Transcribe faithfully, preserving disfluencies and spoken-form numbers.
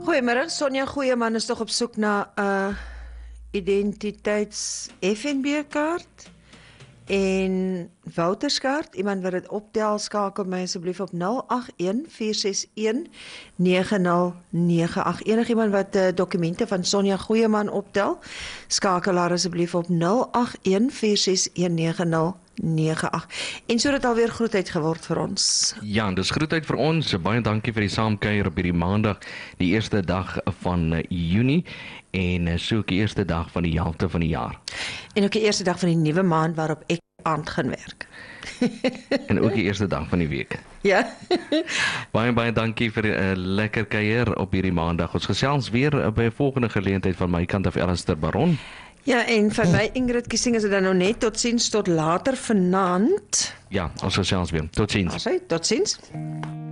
Goeiemiddag, Sonja Goeieman is toch op soek na 'n uh, identiteits F N B-kaart en Wouterskaart. Iemand wat dit optel, skakel my asseblief op nul agt een vier ses een nege nul nege agt. Enigiemand wat uh, dokumente van Sonja Goeieman optel, skakel haar asseblief op nul agt een vier ses een nege nul nege agt. En so het alweer groetheid geword vir ons. Ja, dis groetheid vir ons. Baie dankie vir die saamkuier op hierdie maandag, die eerste dag van uh, Junie en so ook die eerste dag van die helfte van die jaar. En ook die eerste dag van die nuwe maand waarop ek aand gaan werk. En ook die eerste dag van die week. Ja. Baie baie dankie vir 'n uh, lekker kuier op hierdie maandag. Ons gesels weer uh, by 'n volgende geleentheid van my kant af, Alistair Baron. Ja, en van my Ingrid Kiesing is dit dan nou net totsiens tot later vanaand. Ja, ons gesels weer. Totsiens. Asai, totsiens.